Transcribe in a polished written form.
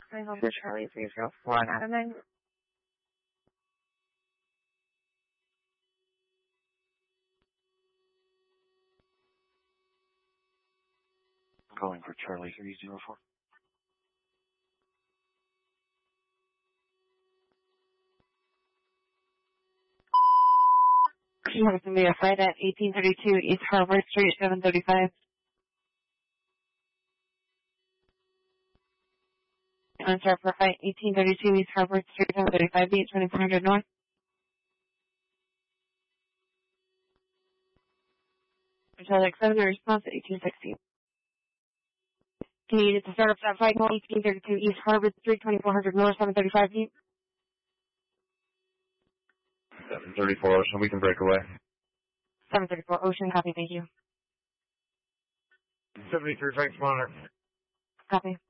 I hold the Charlie 304 on Adamant. Calling for Charlie 304. You have to be a flight at 1832 East Harvard Street, 735. Answer for flight 1832 East Harvard Street, 735 beat 2400 North. Hotel X7, response at 1860. Can you get to start up that flight 1832 East Harvard Street, 2400 North, 735 feet? 734 Ocean, we can break away. 734 Ocean, copy, thank you. 73 Frank Spawner. Copy.